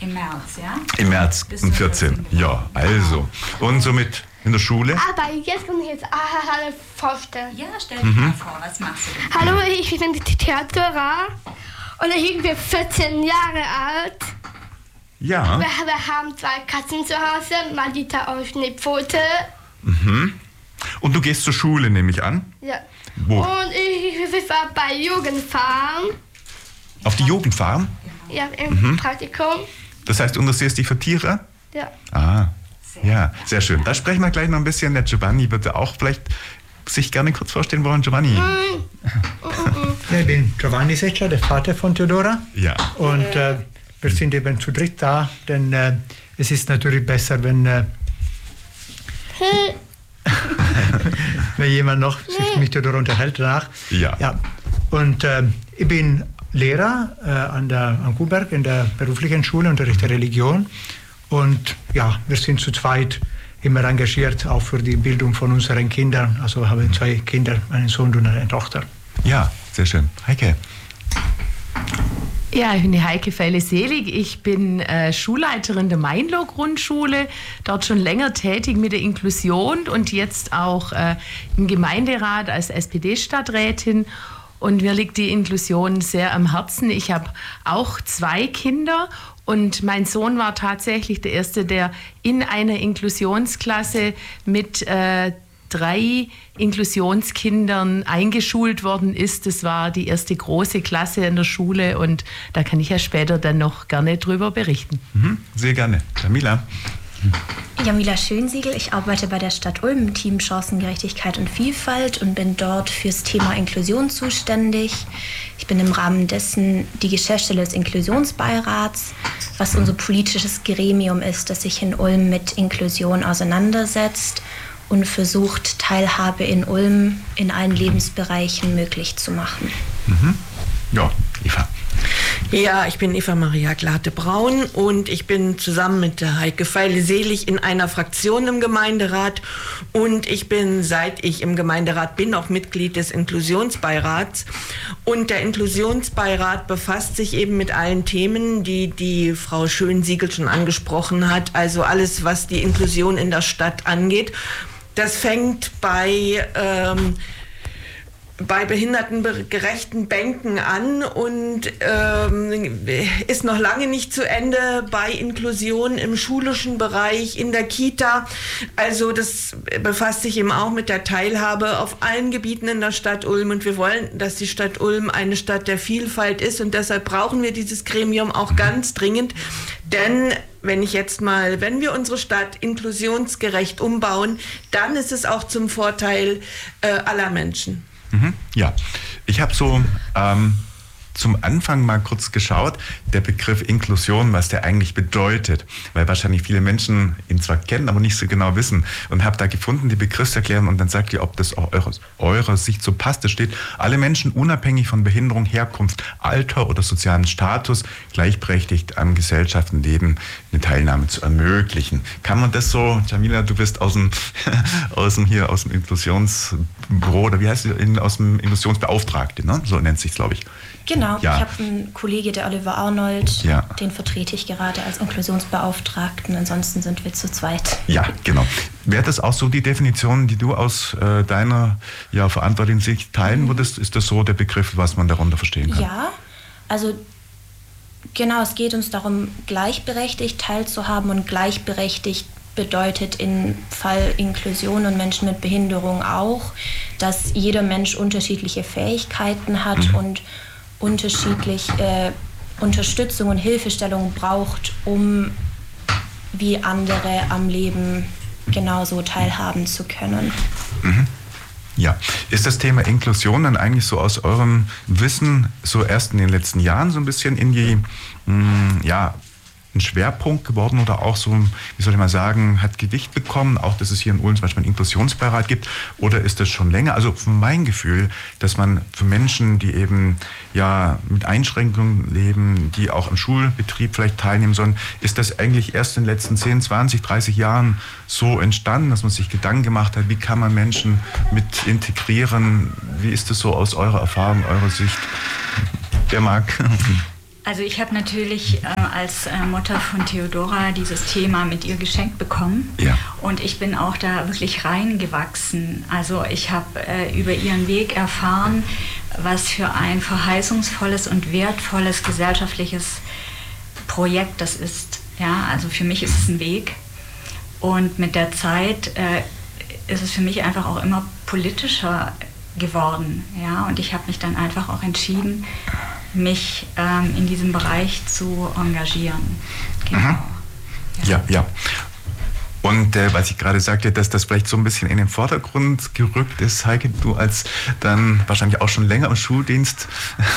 Im März, ja? Im März um 14. Ja, also. Und somit in der Schule? Aber jetzt kann ich jetzt alle vorstellen. Ja, stell dich mal vor, was machst du denn? Hallo, ich bin die Theodora und ich bin 14 Jahre alt. Ja. Wir haben 2 Katzen zu Hause, Madita und Schneepfote. Mhm. Und du gehst zur Schule, nehme ich an? Ja. Wo? Und ich war bei Jugendfarm. Auf die Jugendfarm? Ja, im Praktikum. Das heißt, du interessierst dich für Tiere? Ja. Ah, ja, sehr schön. Da sprechen wir gleich noch ein bisschen. Der Giovanni würde auch vielleicht sich gerne kurz vorstellen wollen. Giovanni? Ja, ich bin Giovanni Seccia, der Vater von Theodora. Ja. Und wir sind eben zu dritt da, denn es ist natürlich besser, wenn wenn jemand noch sich mit Theodora unterhält danach. Ja. Und ich bin Lehrer am Kuhberg in der beruflichen Schule, unterrichte Religion. Und ja, wir sind zu zweit immer engagiert, auch für die Bildung von unseren Kindern. Also wir haben 2 Kinder, einen Sohn und eine Tochter. Ja, sehr schön. Heike? Ja, ich bin die Heike Feile-Selig. Ich bin Schulleiterin der Mainloh-Grundschule, dort schon länger tätig mit der Inklusion und jetzt auch im Gemeinderat als SPD-Stadträtin. Und mir liegt die Inklusion sehr am Herzen. Ich habe auch 2 Kinder und mein Sohn war tatsächlich der Erste, der in einer Inklusionsklasse mit 3 Inklusionskindern eingeschult worden ist. Das war die erste große Klasse in der Schule und da kann ich ja später dann noch gerne drüber berichten. Sehr gerne. Jamila? Jamila Schönsiegel, ich arbeite bei der Stadt Ulm im Team Chancengerechtigkeit und Vielfalt und bin dort fürs Thema Inklusion zuständig. Ich bin im Rahmen dessen die Geschäftsstelle des Inklusionsbeirats, was unser politisches Gremium ist, das sich in Ulm mit Inklusion auseinandersetzt und versucht, Teilhabe in Ulm in allen Lebensbereichen möglich zu machen. Ja, Eva. Ja, ich bin Eva Maria Glate-Braun und ich bin zusammen mit der Heike Feile-Selig in einer Fraktion im Gemeinderat und ich bin, seit ich im Gemeinderat bin, auch Mitglied des Inklusionsbeirats. Und der Inklusionsbeirat befasst sich eben mit allen Themen, die die Frau Schönsiegel schon angesprochen hat, also alles, was die Inklusion in der Stadt angeht. Das fängt bei behindertengerechten Bänken an und ist noch lange nicht zu Ende bei Inklusion im schulischen Bereich, in der Kita. Also das befasst sich eben auch mit der Teilhabe auf allen Gebieten in der Stadt Ulm und wir wollen, dass die Stadt Ulm eine Stadt der Vielfalt ist und deshalb brauchen wir dieses Gremium auch ganz dringend, denn wenn wir unsere Stadt inklusionsgerecht umbauen, dann ist es auch zum Vorteil aller Menschen. Ja, ich habe so zum Anfang mal kurz geschaut, der Begriff Inklusion, was der eigentlich bedeutet, weil wahrscheinlich viele Menschen ihn zwar kennen, aber nicht so genau wissen und habe da gefunden, die Begriffserklärung und dann sagt ihr, ob das auch eurer Sicht so passt. Es steht, alle Menschen unabhängig von Behinderung, Herkunft, Alter oder sozialen Status gleichberechtigt am Gesellschaftenleben eine Teilnahme zu ermöglichen. Kann man das so, Jamila, du bist aus dem Inklusionsbüro oder wie heißt es, aus dem Inklusionsbeauftragten, ne? So nennt es sich, glaube ich. Genau, ja. Ich habe einen Kollege, der Oliver Arnold, ja. Den vertrete ich gerade als Inklusionsbeauftragten, ansonsten sind wir zu zweit. Ja, genau. Wäre das auch so die Definition, die du aus deiner verantwortlichen Sicht teilen würdest? Ist das so der Begriff, was man darunter verstehen kann? Ja, also genau, es geht uns darum, gleichberechtigt teilzuhaben und gleichberechtigt bedeutet im Fall Inklusion und Menschen mit Behinderung auch, dass jeder Mensch unterschiedliche Fähigkeiten hat und unterschiedliche Unterstützung und Hilfestellung braucht, um wie andere am Leben genauso teilhaben zu können. Ja, ist das Thema Inklusion dann eigentlich so aus eurem Wissen so erst in den letzten Jahren so ein bisschen in die, ein Schwerpunkt geworden oder auch so, wie soll ich mal sagen, hat Gewicht bekommen, auch dass es hier in Ulm zum Beispiel einen Inklusionsbeirat gibt, oder ist das schon länger? Also von meinem Gefühl, dass man für Menschen, die eben mit Einschränkungen leben, die auch am Schulbetrieb vielleicht teilnehmen sollen, ist das eigentlich erst in den letzten 10, 20, 30 Jahren so entstanden, dass man sich Gedanken gemacht hat, wie kann man Menschen mit integrieren? Wie ist das so aus eurer Erfahrung, eurer Sicht? Wer mag? Also ich habe natürlich als Mutter von Theodora dieses Thema mit ihr geschenkt bekommen. Ja. Und ich bin auch da wirklich reingewachsen. Also ich habe über ihren Weg erfahren, was für ein verheißungsvolles und wertvolles gesellschaftliches Projekt das ist. Ja, also für mich ist es ein Weg. Und mit der Zeit ist es für mich einfach auch immer politischer geworden. Ja? Und ich habe mich dann einfach auch entschieden, mich in diesem Bereich zu engagieren. Genau. Ja. Und was ich gerade sagte, dass das vielleicht so ein bisschen in den Vordergrund gerückt ist, Heike, du als dann wahrscheinlich auch schon länger im Schuldienst,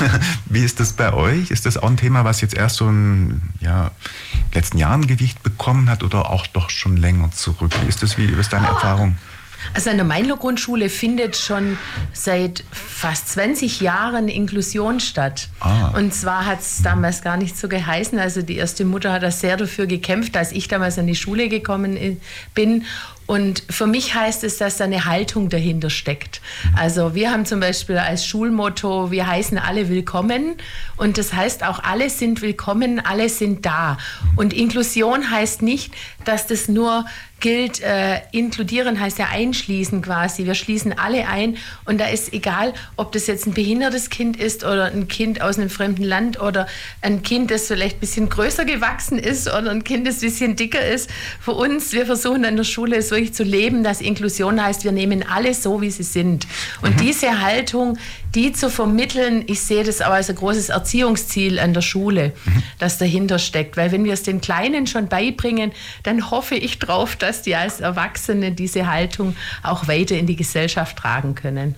wie ist das bei euch? Ist das auch ein Thema, was jetzt erst so in letzten Jahren Gewicht bekommen hat oder auch doch schon länger zurück? Wie ist deine Erfahrung? Also an der Mainloh-Grundschule findet schon seit fast 20 Jahren Inklusion statt. Und zwar hat es damals gar nicht so geheißen. Also die erste Mutter hat da sehr dafür gekämpft, als ich damals an die Schule gekommen bin. Und für mich heißt es, dass da eine Haltung dahinter steckt. Also wir haben zum Beispiel als Schulmotto, wir heißen alle willkommen. Und das heißt auch, alle sind willkommen, alle sind da. Und Inklusion heißt nicht, dass das nur gilt, inkludieren heißt ja einschließen quasi. Wir schließen alle ein und da ist egal, ob das jetzt ein behindertes Kind ist oder ein Kind aus einem fremden Land oder ein Kind, das vielleicht ein bisschen größer gewachsen ist oder ein Kind, das ein bisschen dicker ist. Für uns, wir versuchen an der Schule es wirklich zu leben, dass Inklusion heißt, wir nehmen alle so, wie sie sind. Und diese Haltung, die zu vermitteln, ich sehe das auch als ein großes Erziehungsziel an der Schule, das dahinter steckt. Weil wenn wir es den Kleinen schon beibringen, dann hoffe ich drauf, dass die als Erwachsene diese Haltung auch weiter in die Gesellschaft tragen können.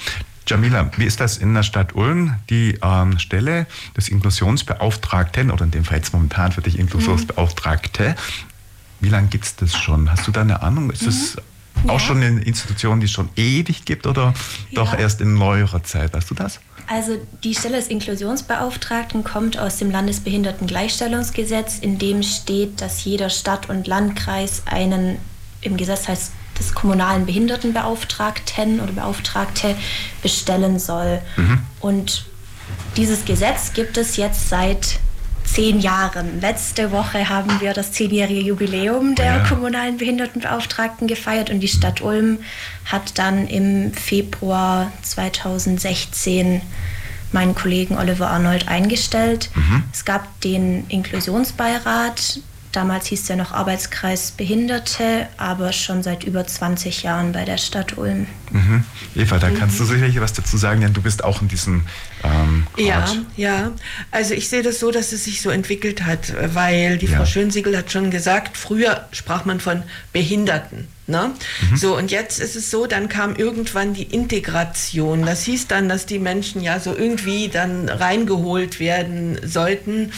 Jamila, wie ist das in der Stadt Ulm, die Stelle des Inklusionsbeauftragten, oder in dem Fall jetzt momentan für dich Inklusionsbeauftragte, wie lange gibt es das schon? Hast du da eine Ahnung? Ist das auch schon eine Institution, die es schon ewig gibt oder doch erst in neuerer Zeit? Weißt du das? Also die Stelle des Inklusionsbeauftragten kommt aus dem Landesbehindertengleichstellungsgesetz, in dem steht, dass jeder Stadt- und Landkreis einen, im Gesetz heißt des kommunalen Behindertenbeauftragten oder Beauftragte bestellen soll. Und dieses Gesetz gibt es jetzt seit 10 Jahren. Letzte Woche haben wir das 10-jährige Jubiläum der kommunalen Behindertenbeauftragten gefeiert und die Stadt Ulm hat dann im Februar 2016 meinen Kollegen Oliver Arnold eingestellt. Es gab den Inklusionsbeirat, damals hieß der noch Arbeitskreis Behinderte, aber schon seit über 20 Jahren bei der Stadt Ulm. Eva, da kannst du sicherlich was dazu sagen, denn du bist auch in diesem Ja, also ich sehe das so, dass es sich so entwickelt hat, weil die Frau Schönsiegel hat schon gesagt, früher sprach man von Behinderten. Ne? So, und jetzt ist es so, dann kam irgendwann die Integration. Das hieß dann, dass die Menschen ja so irgendwie dann reingeholt werden sollten.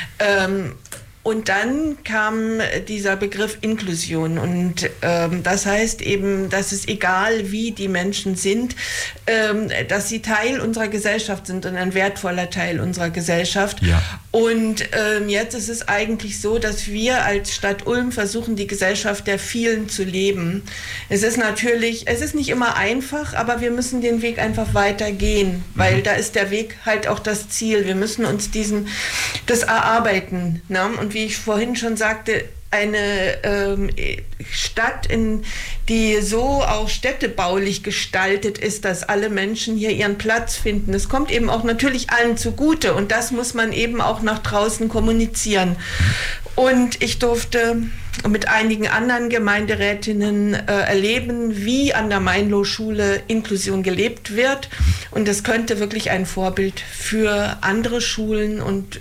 Und dann kam dieser Begriff Inklusion und das heißt eben, dass es egal wie die Menschen sind, dass sie Teil unserer Gesellschaft sind und ein wertvoller Teil unserer Gesellschaft. Und jetzt ist es eigentlich so, dass wir als Stadt Ulm versuchen, die Gesellschaft der vielen zu leben. Es ist nicht immer einfach, aber wir müssen den Weg einfach weitergehen, weil da ist der Weg halt auch das Ziel. Wir müssen uns das erarbeiten. Ne? Und wie ich vorhin schon sagte, eine Stadt, die so auch städtebaulich gestaltet ist, dass alle Menschen hier ihren Platz finden. Es kommt eben auch natürlich allen zugute und das muss man eben auch nach draußen kommunizieren. Und ich durfte mit einigen anderen Gemeinderätinnen erleben, wie an der Mainloh-Schule Inklusion gelebt wird. Und das könnte wirklich ein Vorbild für andere Schulen und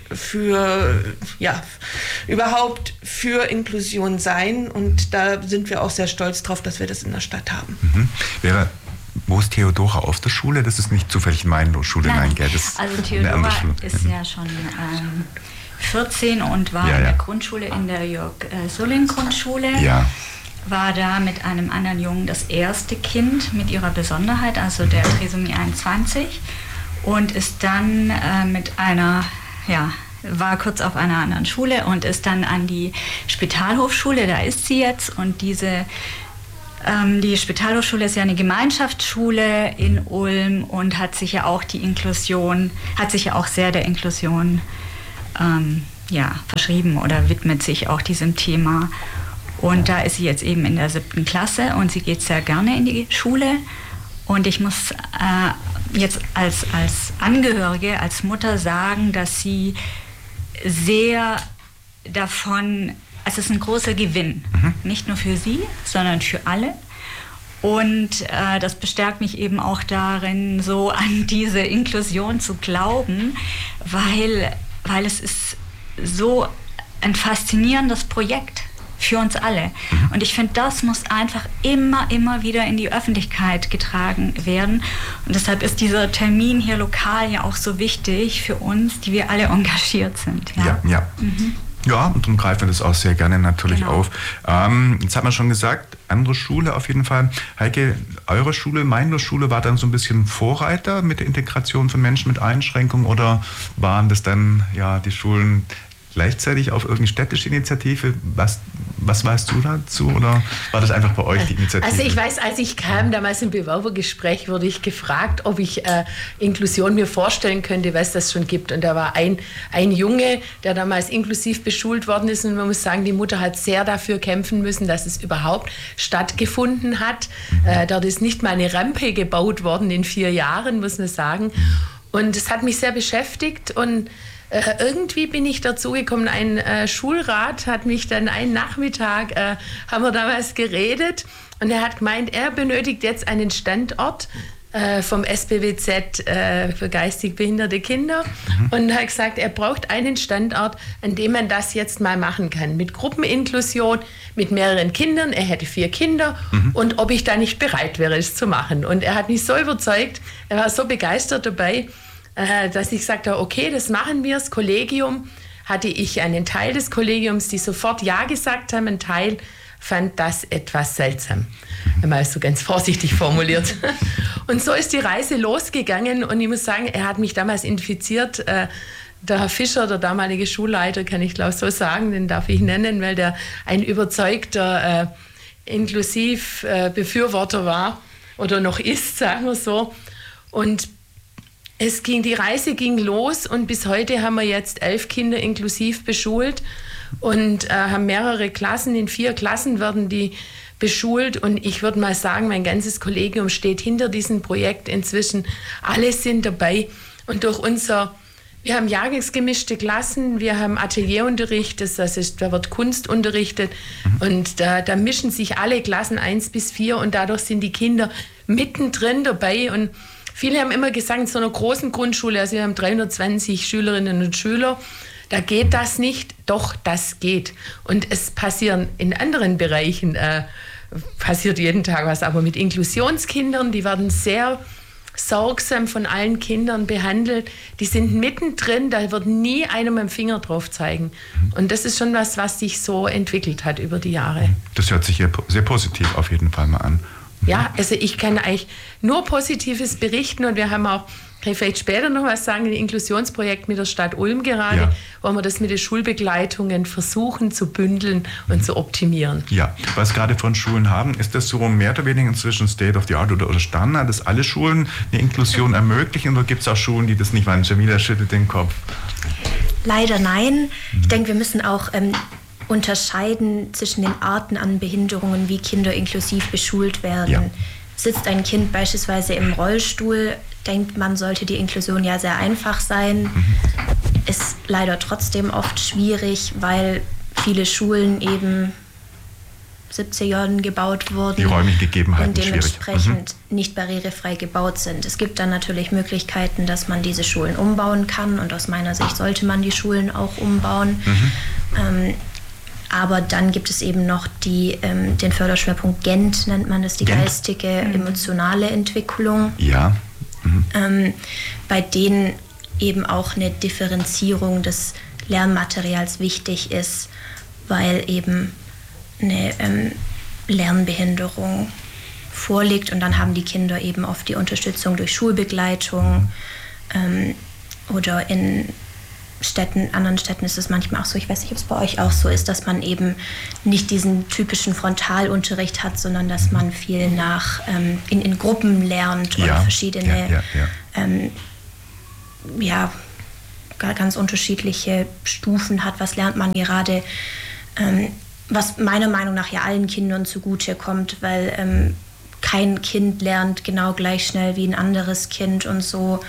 überhaupt für Inklusion sein. Und da sind wir auch sehr stolz drauf, dass wir das in der Stadt haben. Wo ist Theodora auf der Schule? Das ist nicht zufällig Mainloh-Schule. Nein, also Theodora ist ja schon 14 und war in der Grundschule, in der Jörg-Sulling-Grundschule. War da mit einem anderen Jungen das erste Kind mit ihrer Besonderheit, also der Trisomie 21. Und ist dann war kurz auf einer anderen Schule und ist dann an die Spitalhofschule, da ist sie jetzt. Und die Spitalhofschule ist ja eine Gemeinschaftsschule in Ulm und hat sich ja auch sehr der Inklusion verschrieben oder widmet sich auch diesem Thema. Und da ist sie jetzt eben in der 7. Klasse und sie geht sehr gerne in die Schule. Und ich muss jetzt als Angehörige, als Mutter sagen, dass sie sehr davon, es ist ein großer Gewinn, nicht nur für sie, sondern für alle. Und das bestärkt mich eben auch darin, so an diese Inklusion zu glauben, weil es ist so ein faszinierendes Projekt für uns alle. Und ich finde, das muss einfach immer wieder in die Öffentlichkeit getragen werden. Und deshalb ist dieser Termin hier lokal ja auch so wichtig für uns, die wir alle engagiert sind. Ja. Ja, und darum greifen wir das auch sehr gerne natürlich auf. Jetzt hat man schon gesagt, andere Schule auf jeden Fall. Heike, eure Schule, Meindl-Schule, war dann so ein bisschen Vorreiter mit der Integration von Menschen mit Einschränkungen oder waren das dann die Schulen gleichzeitig auf irgendeine städtische Initiative? Was weißt du dazu? Oder war das einfach bei euch die Initiative? Also ich weiß, als ich kam, damals im Bewerbergespräch, wurde ich gefragt, ob ich Inklusion mir vorstellen könnte, was das schon gibt. Und da war ein Junge, der damals inklusiv beschult worden ist. Und man muss sagen, die Mutter hat sehr dafür kämpfen müssen, dass es überhaupt stattgefunden hat. Dort ist nicht mal eine Rampe gebaut worden in 4 Jahren, muss man sagen. Und es hat mich sehr beschäftigt und irgendwie bin ich dazu gekommen, ein Schulrat hat mich dann einen Nachmittag, haben wir damals geredet und er hat gemeint, er benötigt jetzt einen Standort vom SBWZ für geistig behinderte Kinder und hat gesagt, er braucht einen Standort, an dem man das jetzt mal machen kann, mit Gruppeninklusion, mit mehreren Kindern, er hätte 4 Kinder und ob ich da nicht bereit wäre, es zu machen. Und er hat mich so überzeugt, er war so begeistert dabei, dass ich sagte, okay, das machen wir. Das Kollegium, hatte ich einen Teil des Kollegiums, die sofort Ja gesagt haben. Ein Teil fand das etwas seltsam. Einmal so ganz vorsichtig formuliert. Und so ist die Reise losgegangen. Und ich muss sagen, er hat mich damals infiziert. Der Herr Fischer, der damalige Schulleiter, kann ich glaube so sagen, den darf ich nennen, weil der ein überzeugter Inklusiv-Befürworter war oder noch ist, sagen wir so. Und die Reise ging los und bis heute haben wir jetzt 11 Kinder inklusiv beschult und haben mehrere Klassen. In 4 Klassen werden die beschult und ich würde mal sagen, mein ganzes Kollegium steht hinter diesem Projekt inzwischen. Alle sind dabei und wir haben jahrgangsgemischte Klassen, wir haben Atelierunterricht, da wird Kunst unterrichtet und da mischen sich alle Klassen 1 bis 4 und dadurch sind die Kinder mittendrin dabei und viele haben immer gesagt, in so einer großen Grundschule, also wir haben 320 Schülerinnen und Schüler, da geht das nicht. Doch, das geht. Und es passieren in anderen Bereichen, passiert jeden Tag was. Aber mit Inklusionskindern, die werden sehr sorgsam von allen Kindern behandelt. Die sind mittendrin, da wird nie einer mit dem Finger drauf zeigen. Und das ist schon was sich so entwickelt hat über die Jahre. Das hört sich hier sehr positiv auf jeden Fall mal an. Ja, also ich kann eigentlich nur Positives berichten und wir haben auch, kann ich vielleicht später noch was sagen, ein Inklusionsprojekt mit der Stadt Ulm gerade, wo wir das mit den Schulbegleitungen versuchen zu bündeln und zu optimieren. Ja, was gerade von Schulen haben, ist das so mehr oder weniger inzwischen State of the Art oder Standard, dass alle Schulen eine Inklusion ermöglichen oder gibt es auch Schulen, die das nicht wollen? Jamila schüttelt den Kopf. Leider nein. Ich denke, wir müssen auch unterscheiden zwischen den Arten an Behinderungen, wie Kinder inklusiv beschult werden. Ja. Sitzt ein Kind beispielsweise im Rollstuhl, denkt man, sollte die Inklusion ja sehr einfach sein. Ist leider trotzdem oft schwierig, weil viele Schulen eben 70er Jahren gebaut wurden. Die räumlichen Gegebenheiten und dementsprechend nicht barrierefrei gebaut sind. Es gibt dann natürlich Möglichkeiten, dass man diese Schulen umbauen kann und aus meiner Sicht sollte man die Schulen auch umbauen. Aber dann gibt es eben noch den Förderschwerpunkt GENT, nennt man das, die geistige, emotionale Entwicklung. Ja. Bei denen eben auch eine Differenzierung des Lernmaterials wichtig ist, weil eben eine Lernbehinderung vorliegt und dann haben die Kinder eben oft die Unterstützung durch Schulbegleitung oder in anderen Städten ist es manchmal auch so, ich weiß nicht, ob es bei euch auch so ist, dass man eben nicht diesen typischen Frontalunterricht hat, sondern dass man viel in Gruppen lernt und verschiedene ganz unterschiedliche Stufen hat. Was lernt man gerade, was meiner Meinung nach ja allen Kindern zugute kommt, weil kein Kind lernt genau gleich schnell wie ein anderes Kind und so.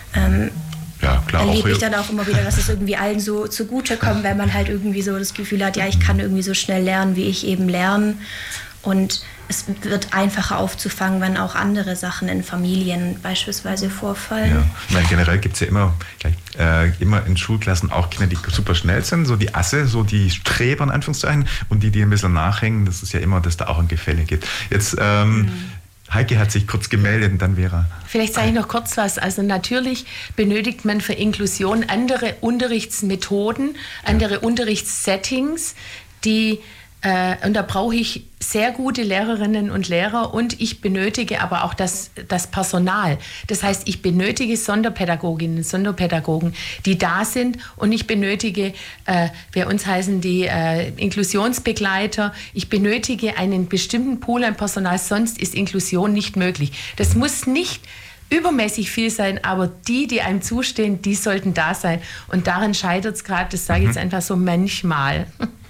Ja, klar, erlebe ich dann auch immer wieder, dass es irgendwie allen so zugutekommt, weil man halt irgendwie so das Gefühl hat, ja, ich kann irgendwie so schnell lernen, wie ich eben lerne. Und es wird einfacher aufzufangen, wenn auch andere Sachen in Familien beispielsweise vorfallen. Ja. Ich meine, generell gibt es ja immer in Schulklassen auch Kinder, die super schnell sind, so die Asse, so die Streber in Anführungszeichen, und die ein bisschen nachhängen. Das ist ja immer, dass da auch ein Gefälle gibt. Jetzt Heike hat sich kurz gemeldet und dann Vera. Vielleicht sage ich noch kurz was. Also natürlich benötigt man für Inklusion andere Unterrichtsmethoden, andere Unterrichtssettings, und da brauche ich sehr gute Lehrerinnen und Lehrer und ich benötige aber auch das Personal. Das heißt, ich benötige Sonderpädagoginnen und Sonderpädagogen, die da sind, und ich benötige, bei uns heißen die Inklusionsbegleiter, ich benötige einen bestimmten Pool an Personal, sonst ist Inklusion nicht möglich. Das muss nicht übermäßig viel sein, aber die einem zustehen, die sollten da sein. Und daran scheitert es gerade, das sage ich jetzt einfach so manchmal.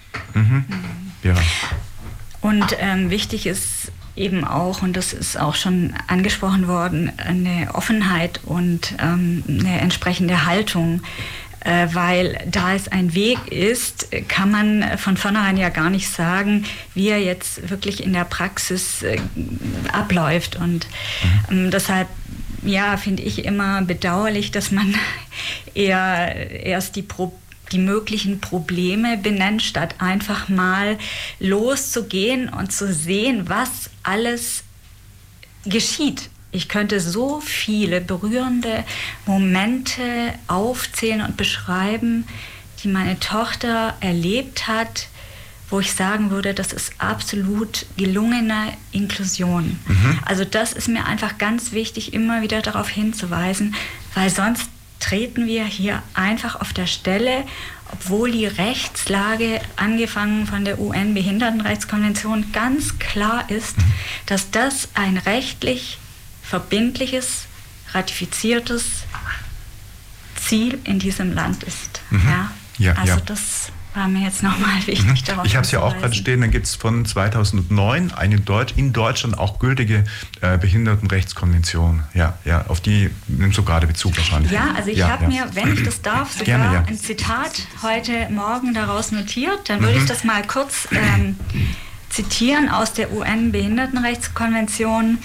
Ja. Und wichtig ist eben auch, und das ist auch schon angesprochen worden, eine Offenheit und eine entsprechende Haltung. Weil da es ein Weg ist, kann man von vornherein ja gar nicht sagen, wie er jetzt wirklich in der Praxis abläuft. Und deshalb finde ich immer bedauerlich, dass man eher erst die möglichen Probleme benennt, statt einfach mal loszugehen und zu sehen, was alles geschieht. Ich könnte so viele berührende Momente aufzählen und beschreiben, die meine Tochter erlebt hat, wo ich sagen würde, das ist absolut gelungene Inklusion. Also das ist mir einfach ganz wichtig, immer wieder darauf hinzuweisen, weil sonst treten wir hier einfach auf der Stelle, obwohl die Rechtslage, angefangen von der UN-Behindertenrechtskonvention, ganz klar ist, dass das ein rechtlich verbindliches, ratifiziertes Ziel in diesem Land ist. Das war mir jetzt nochmal wichtig, darauf Ich habe es ja auch gerade stehen, dann gibt es von 2009 eine in Deutschland auch gültige Behindertenrechtskonvention. Ja, auf die nimmst du gerade Bezug wahrscheinlich. Ja, also ich habe mir, wenn ich das darf, sogar gerne, ein Zitat heute Morgen daraus notiert. Dann würde ich das mal kurz zitieren aus der UN-Behindertenrechtskonvention.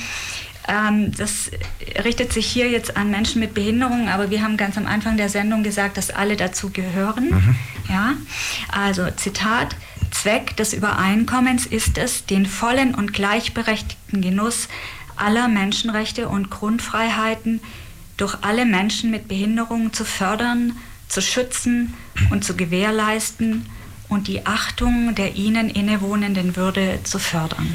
Das richtet sich hier jetzt an Menschen mit Behinderung, aber wir haben ganz am Anfang der Sendung gesagt, dass alle dazu gehören. Ja? Also Zitat: Zweck des Übereinkommens ist es, den vollen und gleichberechtigten Genuss aller Menschenrechte und Grundfreiheiten durch alle Menschen mit Behinderung zu fördern, zu schützen und zu gewährleisten und die Achtung der ihnen innewohnenden Würde zu fördern.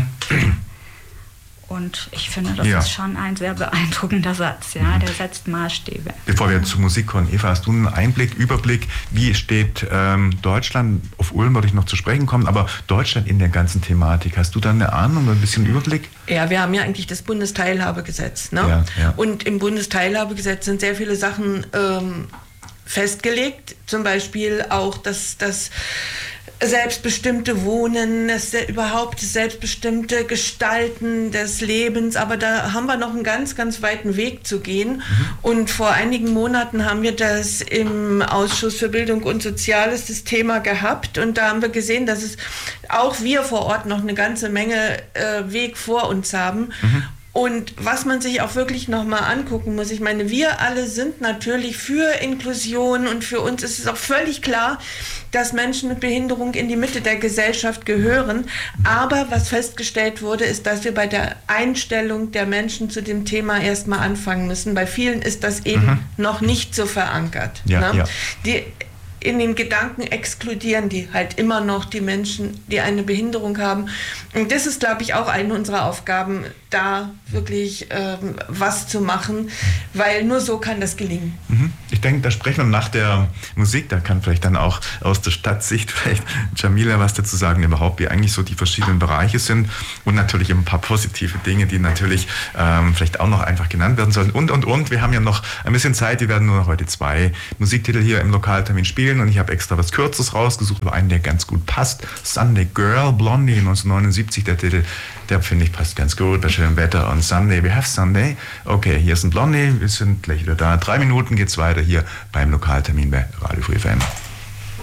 Und ich finde, das ist schon ein sehr beeindruckender Satz. Ja? Der setzt Maßstäbe. Bevor wir zur Musik kommen, Eva, hast du einen Überblick, wie steht Deutschland, auf Ulm würde ich noch zu sprechen kommen, aber Deutschland in der ganzen Thematik, hast du da eine Ahnung, ein bisschen Überblick? Ja, wir haben ja eigentlich das Bundesteilhabegesetz. Ne? Ja. Und im Bundesteilhabegesetz sind sehr viele Sachen festgelegt, zum Beispiel auch das selbstbestimmte Wohnen, das selbstbestimmte Gestalten des Lebens, aber da haben wir noch einen ganz, ganz weiten Weg zu gehen. Und vor einigen Monaten haben wir das im Ausschuss für Bildung und Soziales, das Thema gehabt, und da haben wir gesehen, dass es auch wir vor Ort noch eine ganze Menge Weg vor uns haben. Und was man sich auch wirklich nochmal angucken muss, ich meine, wir alle sind natürlich für Inklusion, und für uns ist es auch völlig klar, dass Menschen mit Behinderung in die Mitte der Gesellschaft gehören. Aber was festgestellt wurde, ist, dass wir bei der Einstellung der Menschen zu dem Thema erstmal anfangen müssen. Bei vielen ist das eben noch nicht so verankert. Die in den Gedanken exkludieren die halt immer noch die Menschen, die eine Behinderung haben. Und das ist, glaube ich, auch eine unserer Aufgaben, da wirklich was zu machen, weil nur so kann das gelingen. Ich denke, da sprechen wir nach der Musik, da kann vielleicht dann auch aus der Stadtsicht vielleicht Jamila was dazu sagen, überhaupt wie eigentlich so die verschiedenen Bereiche sind und natürlich ein paar positive Dinge, die natürlich vielleicht auch noch einfach genannt werden sollen und. Wir haben ja noch ein bisschen Zeit, wir werden nur noch heute 2 Musiktitel hier im Lokaltermin spielen und ich habe extra was Kürzes rausgesucht, aber einen, der ganz gut passt. Sunday Girl, Blondie, 1979, der Titel, der finde ich passt ganz gut bei schönem Wetter und Sunday, we have Sunday. Okay, hier ist ein Blondie, wir sind gleich wieder da. 3 Minuten geht's weiter hier beim Lokaltermin bei Radio Free FM.